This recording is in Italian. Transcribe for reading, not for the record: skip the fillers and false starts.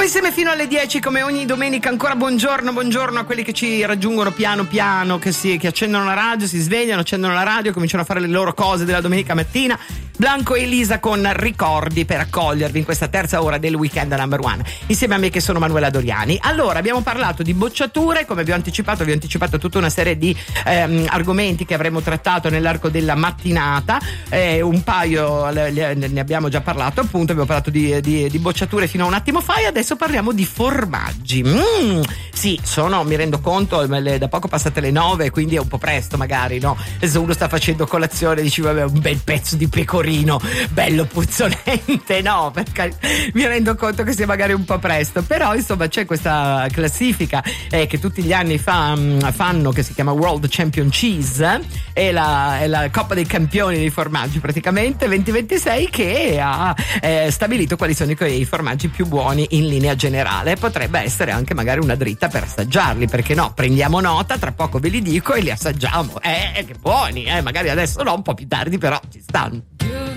insieme fino alle 10 come ogni domenica. Ancora buongiorno a quelli che ci raggiungono piano piano, che accendono la radio, si svegliano, accendono la radio, cominciano a fare le loro cose della domenica mattina. Blanco e Elisa con ricordi per accogliervi in questa terza ora del Weekend Number One, insieme a me che sono Manuela Doriani. Allora, abbiamo parlato di bocciature, come vi ho anticipato tutta una serie di argomenti che avremmo trattato nell'arco della mattinata. Un paio ne abbiamo già parlato, appunto, abbiamo parlato di bocciature fino a un attimo fa, e adesso parliamo di formaggi. Sì, mi rendo conto, da poco passate le 9, quindi è un po' presto magari, no? Adesso uno sta facendo colazione e dici vabbè, un bel pezzo di pecorino bello puzzolente, no? Perché mi rendo conto che sia magari un po' presto, però insomma c'è questa classifica che tutti gli anni fanno, che si chiama World Champion Cheese, è la Coppa dei Campioni dei formaggi praticamente 2026, che ha stabilito quali sono i formaggi più buoni in linea generale. Potrebbe essere anche magari una dritta per assaggiarli, perché no? Prendiamo nota, tra poco ve li dico e li assaggiamo. Che buoni, magari adesso no, un po' più tardi, però ci stanno.